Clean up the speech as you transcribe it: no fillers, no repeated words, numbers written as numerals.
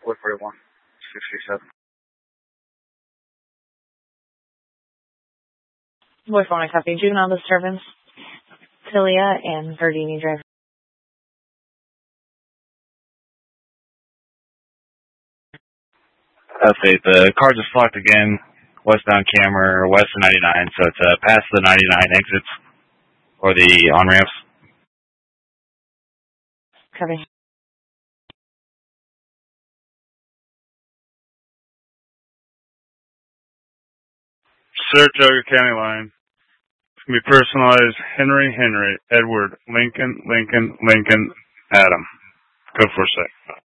441, 67. Voice 1, copy. Juvenile disturbance. Tilia and Verdini Drive. Update. The car just blocked again. Westbound camera, west of 99, so it's past the 99 exits or the on-ramps. Copy. Search Jogger County line. It's going to be personalized. Henry, Edward, Lincoln, Adam. Go for a sec.